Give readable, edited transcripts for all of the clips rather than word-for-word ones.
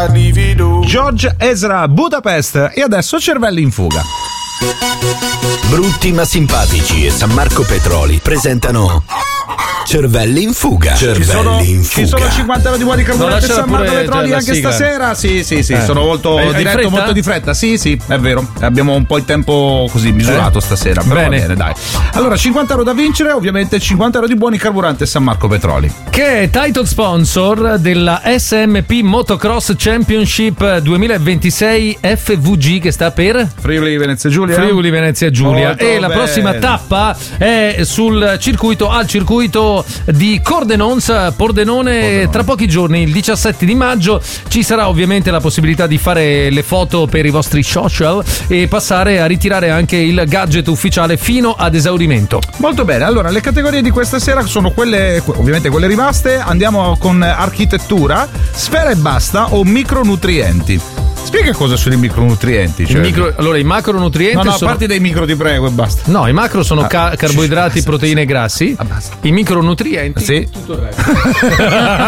George Ezra, Budapest, e adesso cervelli in fuga. Brutti ma simpatici e San Marco Petroli presentano Cervelli in fuga. Cervelli in fuga. Ci sono 50 euro di buoni carburanti San Marco Petroli anche stasera. Sì, sono molto diretto, molto di fretta. Sì, è vero. Abbiamo un po' il tempo così misurato stasera. Però bene, dai. Allora, 50 euro da vincere, ovviamente 50 euro di buoni carburanti San Marco Petroli. Che è title sponsor della SMP Motocross Championship 2026 FVG, che sta per Friuli Venezia Giulia. Molto e la bene. prossima tappa è al circuito di Pordenone tra pochi giorni, il 17 di maggio. Ci sarà ovviamente la possibilità di fare le foto per i vostri social e passare a ritirare anche il gadget ufficiale fino ad esaurimento. Molto bene, allora le categorie di questa sera sono quelle, ovviamente quelle rimaste. Andiamo con architettura, sfera e basta o micronutrienti. Spiega cosa sono i micronutrienti. Cioè. Allora, i macronutrienti a parte dei micro ti prego e basta. No, i macro sono carboidrati, proteine e grassi. I micronutrienti tutto il resto.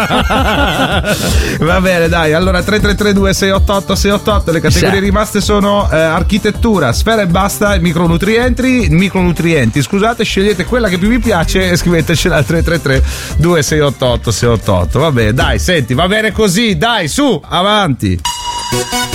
Va bene, dai. Allora 3332 688 688. Le categorie rimaste sono architettura, sfera e basta, micronutrienti, scusate, scegliete quella che più vi piace e scrivetecela al 333 2688 688. Va bene, dai, senti, va bene così, dai, su, avanti.